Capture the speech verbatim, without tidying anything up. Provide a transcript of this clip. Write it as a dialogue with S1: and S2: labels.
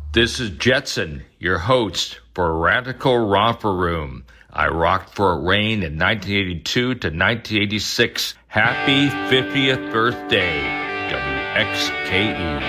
S1: This is Jetson, your host for Radical Romper Room. I rocked for a reign in nineteen eighty-two to nineteen eighty-six. Happy fiftieth birthday, W X K E.